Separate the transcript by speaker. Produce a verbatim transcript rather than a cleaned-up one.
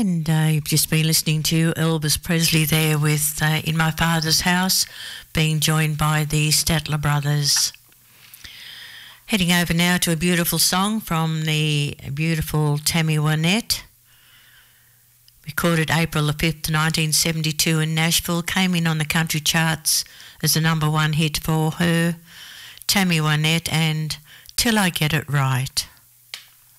Speaker 1: And uh, you've just been listening to Elvis Presley there with uh, In My Father's House, being joined by the Statler Brothers. Heading over now to a beautiful song from the beautiful Tammy Wynette. Recorded April the fifth, nineteen seventy-two in Nashville, came in on the country charts as the number one hit for her, Tammy Wynette, and Till I Get It Right.